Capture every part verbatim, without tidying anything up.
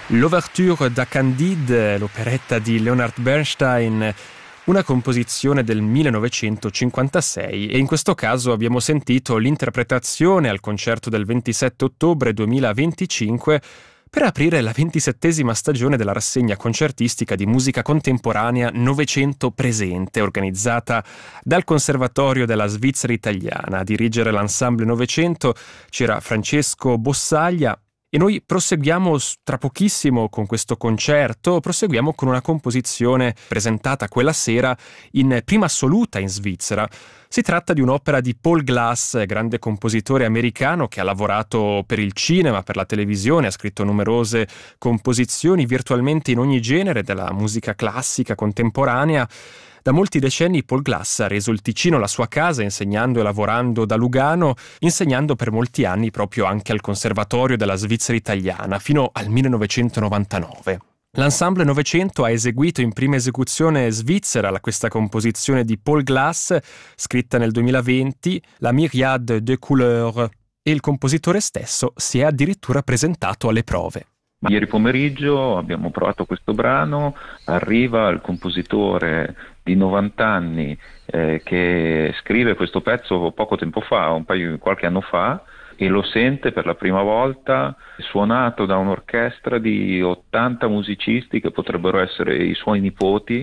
L'Ouverture da Candide, l'operetta di Leonard Bernstein, una composizione del millenovecentocinquantasei, e in questo caso abbiamo sentito l'interpretazione al concerto del ventisette ottobre duemilaventicinque per aprire la ventisettesima stagione della rassegna concertistica di musica contemporanea Novecento Presente, organizzata dal Conservatorio della Svizzera Italiana. A dirigere l'ensemble Novecento c'era Francesco Bossaglia. E noi proseguiamo tra pochissimo con questo concerto, proseguiamo con una composizione presentata quella sera in prima assoluta in Svizzera. Si tratta di un'opera di Paul Glass, grande compositore americano che ha lavorato per il cinema, per la televisione, ha scritto numerose composizioni virtualmente in ogni genere della musica classica contemporanea. Da molti decenni Paul Glass ha reso il Ticino la sua casa, insegnando e lavorando da Lugano, insegnando per molti anni proprio anche al Conservatorio della Svizzera Italiana, fino al millenovecentonovantanove. L'ensemble Novecento ha eseguito in prima esecuzione svizzera questa composizione di Paul Glass, scritta nel duemilaventi, La Myriade de Couleurs, e il compositore stesso si è addirittura presentato alle prove. Ieri pomeriggio abbiamo provato questo brano, arriva il compositore di novanta anni eh, che scrive questo pezzo poco tempo fa, un paio, qualche anno fa, e lo sente per la prima volta suonato da un'orchestra di ottanta musicisti che potrebbero essere i suoi nipoti.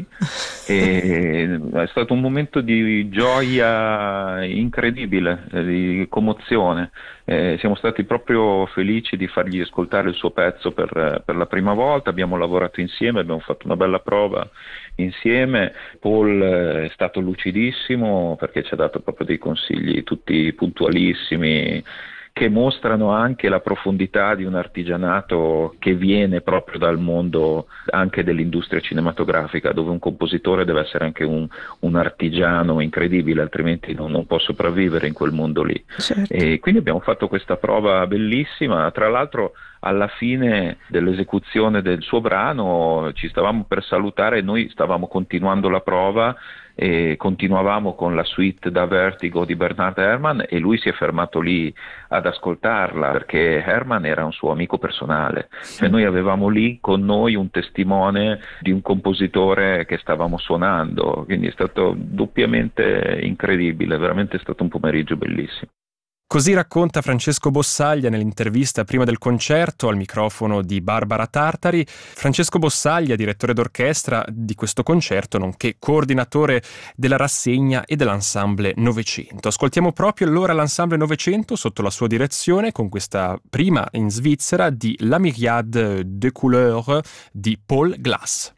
E è stato un momento di gioia incredibile, di commozione. Eh, siamo stati proprio felici di fargli ascoltare il suo pezzo per, per la prima volta. Abbiamo lavorato insieme, abbiamo fatto una bella prova insieme. Paul è stato lucidissimo perché ci ha dato proprio dei consigli tutti puntualissimi, che mostrano anche la profondità di un artigianato che viene proprio dal mondo anche dell'industria cinematografica, dove un compositore deve essere anche un, un artigiano incredibile, altrimenti non, non può sopravvivere in quel mondo lì. Certo. E quindi abbiamo fatto questa prova bellissima. Tra l'altro, alla fine dell'esecuzione del suo brano ci stavamo per salutare, noi stavamo continuando la prova e continuavamo con la suite da Vertigo di Bernard Herrmann, e lui si è fermato lì ad ascoltarla perché Herrmann era un suo amico personale. Cioè, noi avevamo lì con noi un testimone di un compositore che stavamo suonando, quindi è stato doppiamente incredibile, veramente è stato un pomeriggio bellissimo. Così racconta Francesco Bossaglia nell'intervista prima del concerto al microfono di Barbara Tartari. Francesco Bossaglia, direttore d'orchestra di questo concerto, nonché coordinatore della rassegna e dell'ensemble Novecento. Ascoltiamo proprio allora l'ensemble Novecento sotto la sua direzione con questa prima in Svizzera di La Myriade de Couleurs di Paul Glass.